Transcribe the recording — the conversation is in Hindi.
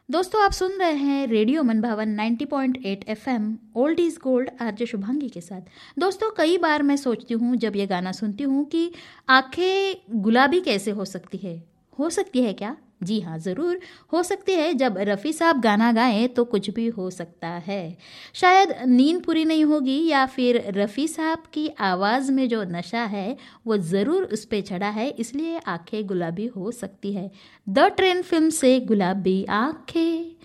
दोस्तों आप सुन रहे हैं रेडियो मनभावन 90.8 FM old is gold RJ Shubhangi के साथ। दोस्तों कई बार मैं सोचती हूँ जब ये गाना सुनती हूँ कि आंखें गुलाबी कैसे हो सकती है। हो सकती है क्या? जी हाँ, ज़रूर हो सकती है। जब रफ़ी साहब गाना गाएं तो कुछ भी हो सकता है। शायद नींद पूरी नहीं होगी या फिर रफ़ी साहब की आवाज़ में जो नशा है वो ज़रूर उस पे चढ़ा है, इसलिए आंखें गुलाबी हो सकती है। द ट्रेन फिल्म से गुलाबी आंखें